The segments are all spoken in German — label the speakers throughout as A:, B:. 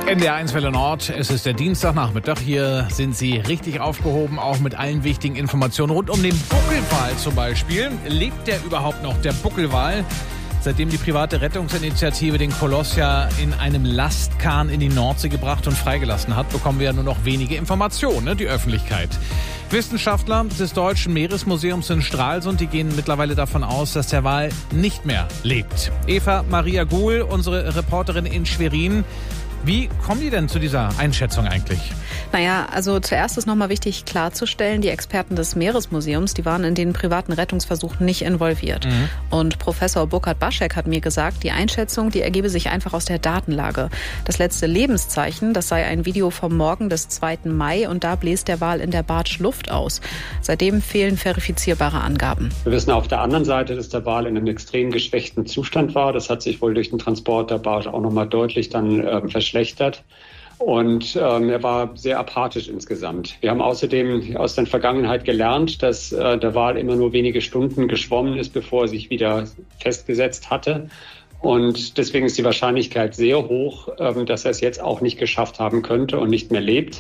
A: NDR 1 Welle Nord, es ist der Dienstagnachmittag. Hier sind Sie richtig aufgehoben, auch mit allen wichtigen Informationen rund um den Buckelwal zum Beispiel. Lebt der überhaupt noch, der Buckelwal? Seitdem die private Rettungsinitiative den Koloss ja in einem Lastkahn in die Nordsee gebracht und freigelassen hat, bekommen wir ja nur noch wenige Informationen, die Öffentlichkeit. Wissenschaftler des Deutschen Meeresmuseums in Stralsund, die gehen mittlerweile davon aus, dass der Wal nicht mehr lebt. Eva Maria Guhl, unsere Reporterin in Schwerin. Wie kommen die denn zu dieser Einschätzung eigentlich?
B: Naja, also zuerst ist nochmal wichtig klarzustellen, die Experten des Meeresmuseums, die waren in den privaten Rettungsversuchen nicht involviert. Und Professor Burkhard Baschek hat mir gesagt, die Einschätzung, die ergebe sich einfach aus der Datenlage. Das letzte Lebenszeichen, das sei ein Video vom Morgen des 2. Mai und da bläst der Wal in der Bartsch Luft aus. Seitdem fehlen verifizierbare Angaben.
C: Wir wissen auf der anderen Seite, dass der Wal in einem extrem geschwächten Zustand war. Das hat sich wohl durch den Transport der Bartsch auch nochmal deutlich dann verschlechtert. Und er war sehr apathisch insgesamt. Wir haben außerdem aus der Vergangenheit gelernt, dass der Wal immer nur wenige Stunden geschwommen ist, bevor er sich wieder festgesetzt hatte. Und deswegen ist die Wahrscheinlichkeit sehr hoch, dass er es jetzt auch nicht geschafft haben könnte und nicht mehr lebt.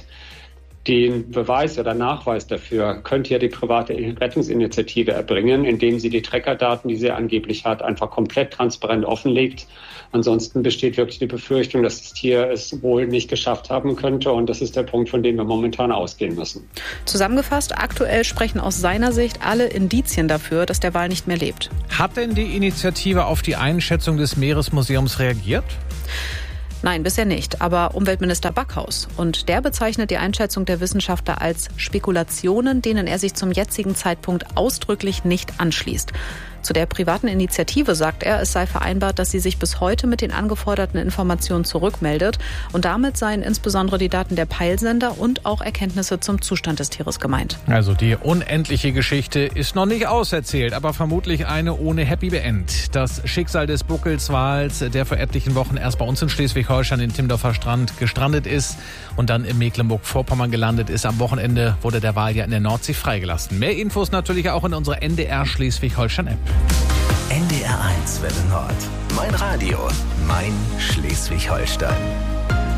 C: Den Beweis oder Nachweis dafür könnte ja die private Rettungsinitiative erbringen, indem sie die Trackerdaten, die sie angeblich hat, einfach komplett transparent offenlegt. Ansonsten besteht wirklich die Befürchtung, dass das Tier es wohl nicht geschafft haben könnte. Und das ist der Punkt, von dem wir momentan ausgehen müssen.
B: Zusammengefasst, aktuell sprechen aus seiner Sicht alle Indizien dafür, dass der Wal nicht mehr lebt.
A: Hat denn die Initiative auf die Einschätzung des Meeresmuseums reagiert?
B: Nein, bisher nicht. Aber Umweltminister Backhaus. Und der bezeichnet die Einschätzung der Wissenschaftler als Spekulationen, denen er sich zum jetzigen Zeitpunkt ausdrücklich nicht anschließt. Zu der privaten Initiative sagt er, es sei vereinbart, dass sie sich bis heute mit den angeforderten Informationen zurückmeldet. Und damit seien insbesondere die Daten der Peilsender und auch Erkenntnisse zum Zustand des Tieres gemeint.
A: Also die unendliche Geschichte ist noch nicht auserzählt, aber vermutlich eine ohne Happy End. Das Schicksal des Buckelswals, der vor etlichen Wochen erst bei uns in Schleswig-Holstein in Timdorfer Strand gestrandet ist und dann in Mecklenburg-Vorpommern gelandet ist. Am Wochenende wurde der Wal ja in der Nordsee freigelassen. Mehr Infos natürlich auch in unserer NDR Schleswig-Holstein-App.
D: NDR 1 Welle Nord. Mein Radio, mein Schleswig-Holstein.